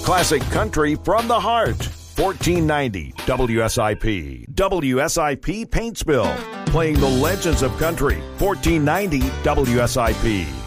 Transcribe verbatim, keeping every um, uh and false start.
Classic country from the heart. fourteen ninety W S I P. W S I P Paintsville. Playing the legends of country. fourteen ninety W S I P.